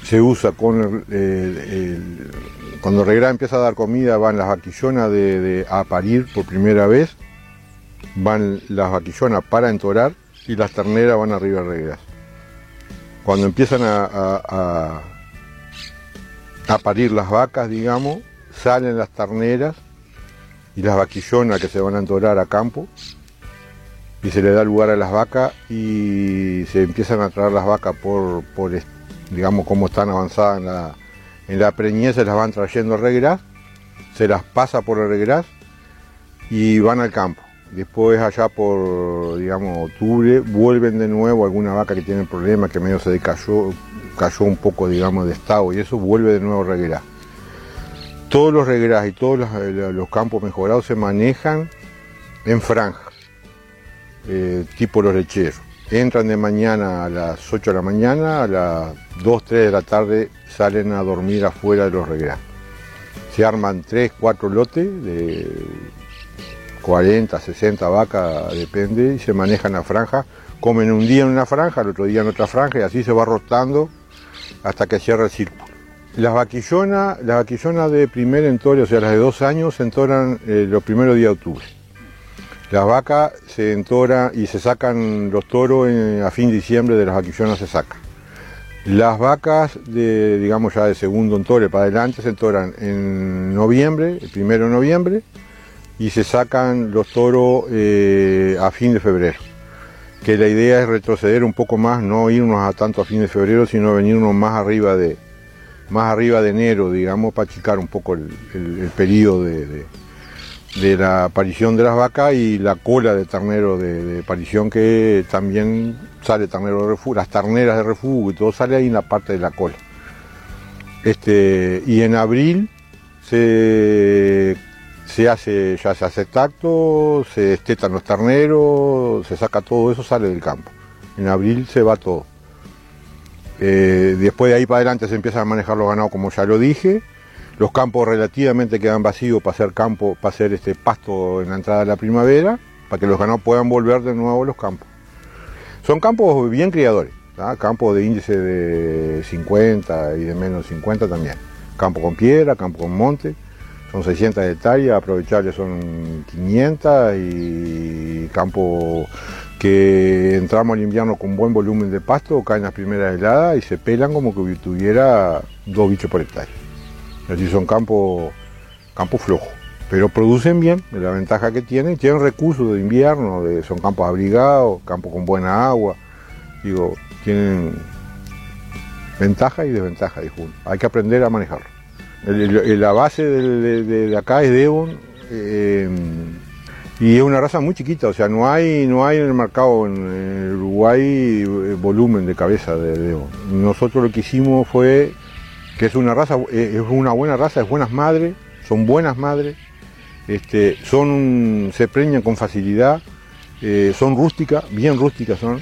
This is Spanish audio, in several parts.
se usa con cuando el regrás empieza a dar comida, van las vaquillonas a parir por primera vez, van las vaquillonas para entorar y las terneras van arriba del regrás. Cuando empiezan a parir las vacas, digamos, salen las terneras y las vaquillonas que se van a entorar a campo, y se le da lugar a las vacas y se empiezan a traer las vacas por digamos, como están avanzadas en la preñez, se las van trayendo al regrás, se las pasa por el regrás y van al campo. Después allá por, digamos, octubre, vuelven de nuevo alguna vaca que tiene problemas, que medio se decayó, cayó un poco, digamos, de estado, y eso vuelve de nuevo al regrás. Todos los regrás y todos los campos mejorados se manejan en franja, tipo los lecheros. Entran de mañana a las 8 de la mañana, a las 2, 3 de la tarde salen a dormir afuera de los regrás. Se arman 3, 4 lotes de 40, 60 vacas, depende, y se manejan la franja. Comen un día en una franja, el otro día en otra franja, y así se va rotando hasta que cierra el círculo. Las vaquillonas de primer entore, o sea, las de 2 años, se entoran los primeros días de octubre. Las vacas se entoran y se sacan los toros a fin de diciembre, de las vaquillonas se sacan. Las vacas digamos ya de segundo entore para adelante se entoran en noviembre, el 1 de noviembre, y se sacan los toros a fin de febrero. Que la idea es retroceder un poco más, no irnos a tanto a fin de febrero, sino venirnos más arriba de enero, digamos, para achicar un poco el periodo de la aparición de las vacas y la cola de ternero de aparición, que también sale ternero de refugio, las terneras de refugio y todo sale ahí en la parte de la cola. Y en abril ya se hace tacto, se destetan los terneros, se saca todo eso, sale del campo. En abril se va todo. Después de ahí para adelante se empiezan a manejar los ganados, como ya lo dije. Los campos relativamente quedan vacíos para hacer campo, para hacer pasto en la entrada de la primavera, para que los ganados puedan volver de nuevo a los campos. Son campos bien criadores, ¿tá? Campos de índice de 50 y de menos 50 también. Campo con piedra, campo con monte, son 600 hectáreas, aprovechables son 500, y campo que entramos al invierno con buen volumen de pasto, caen las primeras heladas y se pelan como que tuviera 2 bichos por hectárea. Así son campos flojos, pero producen bien, es la ventaja que tienen recursos de invierno, son campos abrigados, campos con buena agua, tienen ventaja y desventaja, hay que aprender a manejarlo. La base de acá es Devon, y es una raza muy chiquita, o sea, no hay en el mercado en Uruguay volumen de cabeza de Devon. Nosotros lo que hicimos fue que es una buena raza, es buenas madres, son buenas madres, se preñan con facilidad, son rústicas, bien rústicas son.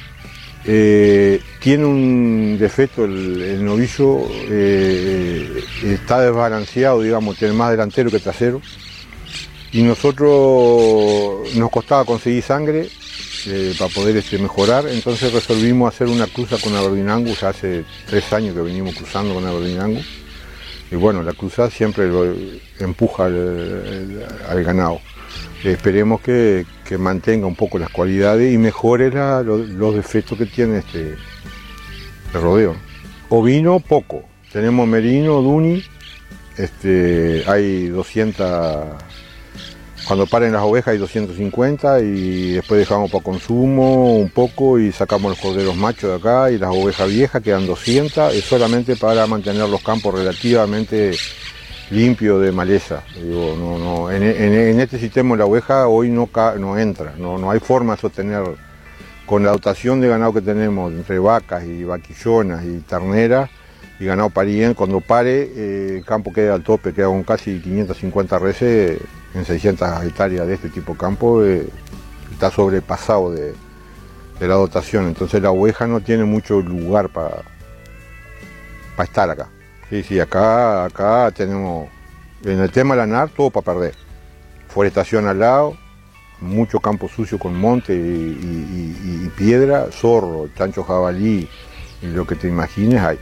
Tiene un defecto el novillo, está desbalanceado, digamos, tiene más delantero que trasero, y nosotros nos costaba conseguir sangre para poder mejorar, entonces resolvimos hacer una cruza con Aberdeen Angus. Ya hace 3 años que venimos cruzando con Aberdeen Angus, y bueno, la cruza siempre empuja al ganado. Esperemos que mantenga un poco las cualidades y mejore los defectos que tiene el rodeo. Ovino poco, tenemos merino, duni, hay 200, cuando paren las ovejas hay 250, y después dejamos para consumo un poco y sacamos los corderos machos de acá, y las ovejas viejas quedan 200, es solamente para mantener los campos relativamente limpios de maleza. En este sistema la oveja hoy no entra, no hay forma de sostener, con la dotación de ganado que tenemos entre vacas y vaquillonas y terneras y ganado parien. Cuando pare el campo queda al tope, queda con casi 550 reses en 600 hectáreas de este tipo de campo, está sobrepasado de la dotación, entonces la oveja no tiene mucho lugar para estar acá. Sí, acá tenemos, en el tema lanar, todo para perder. Forestación al lado, mucho campo sucio con monte y piedra, zorro, chancho, jabalí, y lo que te imagines hay.